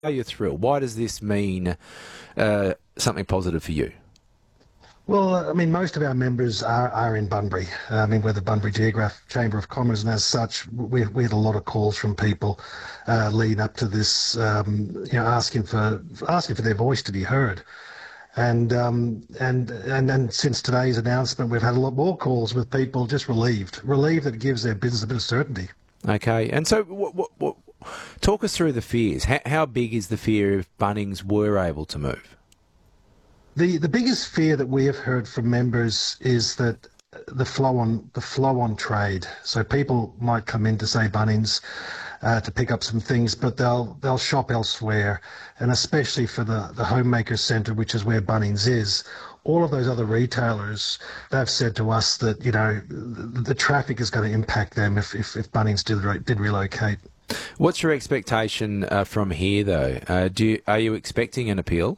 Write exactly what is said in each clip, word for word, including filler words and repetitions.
you through? Why does this mean uh, something positive for you? Well, I mean, most of our members are, are in Bunbury. Uh, I mean, we're the Bunbury Geograph Chamber of Commerce, and as such, we, we had a lot of calls from people uh, leading up to this, um, you know, asking for asking for their voice to be heard. And um, and and and since today's announcement, we've had a lot more calls with people just relieved, relieved that it gives their business a bit of certainty. Okay, and so what, what, what, talk us through the fears. How, how big is the fear if Bunnings were able to move? The the biggest fear that we have heard from members is that the flow on the flow on trade. So people might come in to say Bunnings uh, to pick up some things, but they'll they'll shop elsewhere, and especially for the the Homemaker Centre, which is where Bunnings is. All of those other retailers, they've said to us that you know the, the traffic is going to impact them if if, if Bunnings did did relocate. What's your expectation uh, from here, though? Uh, do you, are you expecting an appeal?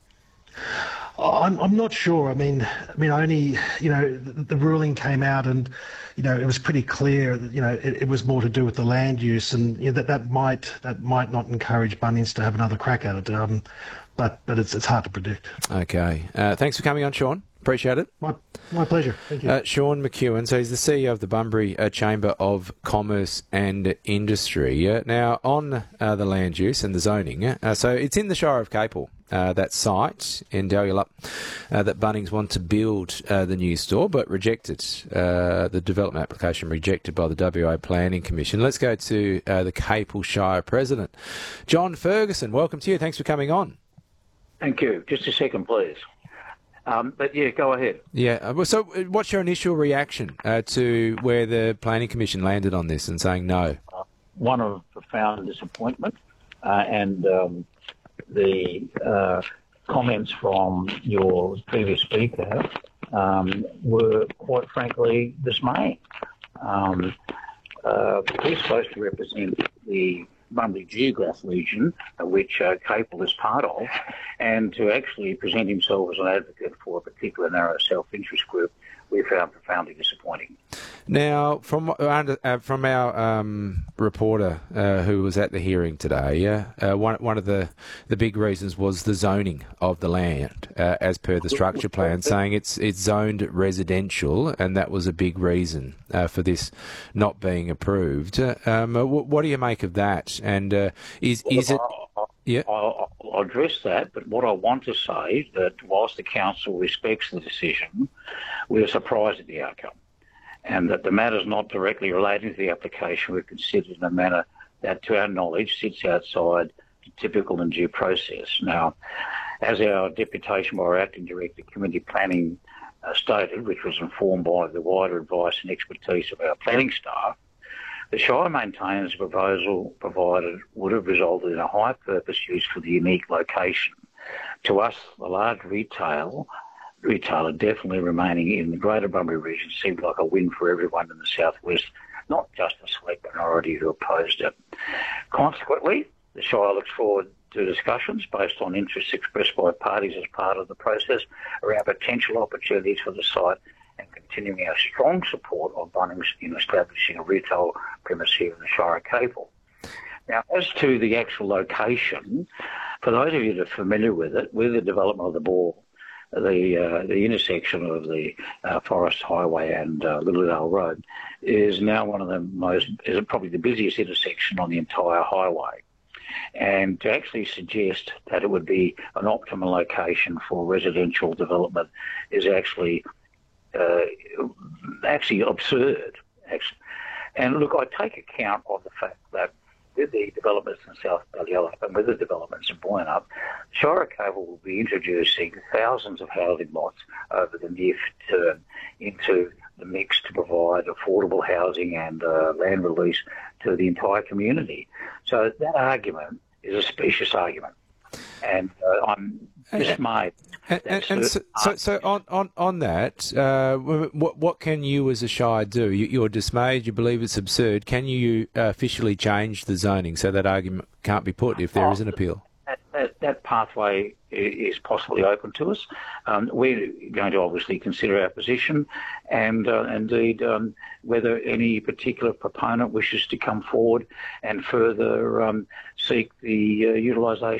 I'm, I'm not sure. I mean, I mean, only you know the, the ruling came out, and you know it was pretty clear that you know it, it was more to do with the land use, and you know, that that might that might not encourage Bunnings to have another crack at it. Um, but but it's it's hard to predict. Okay. Uh, thanks for coming on, Sean. Appreciate it. My my pleasure. Thank you. Uh, Sean McEwen, so he's the C E O of the Bunbury uh, Chamber of Commerce and Industry. Uh, now, on uh, the land use and the zoning, uh, so it's in the Shire of Capel, uh, that site in Dalyalup, uh, that Bunnings want to build uh, the new store, but rejected, uh, the development application rejected by the W A Planning Commission. Let's go to uh, the Capel Shire President, John Ferguson. Welcome to you. Thanks for coming on. Thank you. Just a second, please. Um, but yeah, go ahead. Yeah. So, what's your initial reaction uh, to where the Planning Commission landed on this and saying no? Uh, one of profound disappointment, uh, and um, the uh, comments from your previous speaker um, were, quite frankly, dismaying. Um, uh, he's supposed to represent the Bunbury Geograph region, uh, which uh, Capel is part of, and to actually present himself as an advocate for a particular narrow self-interest group, we found profoundly disappointing. Now, from uh, from our um, reporter uh, who was at the hearing today, yeah, uh, one one of the, the big reasons was the zoning of the land, uh, as per the structure plan, saying it's it's zoned residential, and that was a big reason uh, for this not being approved. Uh, um, what, what do you make of that? And uh, is is it? Yeah, I'll, I'll address that, but what I want to say is that whilst the council respects the decision, we are surprised at the outcome, and that the matters not directly relating to the application were considered in a manner that, to our knowledge, sits outside the typical and due process. Now, as our deputation by our acting director, community planning, uh, stated, which was informed by the wider advice and expertise of our planning staff, the Shire maintains the proposal provided would have resulted in a high purpose use for the unique location. To us, the large retail retailer definitely remaining in the Greater Bunbury region seemed like a win for everyone in the southwest, not just a select minority who opposed it. Consequently, the Shire looks forward to discussions based on interests expressed by parties as part of the process around potential opportunities for the site, and continuing our strong support of Bunnings in establishing a retail premise here in the Shire of Capel. Now, as to the actual location, for those of you that are familiar with it, with the development of the Ball, the uh, the intersection of the uh, Forest Highway and uh, Littledale Road is now one of the most, is probably the busiest intersection on the entire highway. And to actually suggest that it would be an optimal location for residential development is actually Uh, actually absurd. Actually. And look, I take account of the fact that with the developments in South Dalyalup and with the developments in Boyanup, Shire of Capel will be introducing thousands of housing lots over the near term into the mix to provide affordable housing and uh, land release to the entire community. So that argument is a specious argument. And uh, I'm dismayed. And, and, and so, so, so on, on, on that, uh, what, what can you as a Shire do? You, you're dismayed, you believe it's absurd. Can you uh, officially change the zoning so that argument can't be put if there is an appeal? That, that, that pathway is possibly open to us. Um, we're going to obviously consider our position, and uh, indeed um, whether any particular proponent wishes to come forward and further um, seek the uh, utilisation